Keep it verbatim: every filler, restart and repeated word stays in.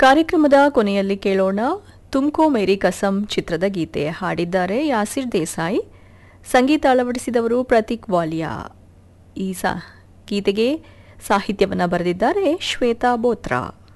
ಕಾರ್ಯಕ್ರಮದ ಕೊನೆಯಲ್ಲಿ ಕೇಳೋಣ ತುಮ್ಕೋ ಮೇರಿ ಕಸಂ ಚಿತ್ರದ ಗೀತೆ. ಹಾಡಿದ್ದಾರೆ ಯಾಸಿರ್ ದೇಸಾಯಿ, ಸಂಗೀತ ಅಳವಡಿಸಿದವರು ಪ್ರತೀಕ್ ವಾಲಿಯಾ. ಈ ಸಾ ಗೀತೆಗೆ ಸಾಹಿತ್ಯವನ್ನು ಬರೆದಿದ್ದಾರೆ ಶ್ವೇತಾ ಬೋತ್ರಾ.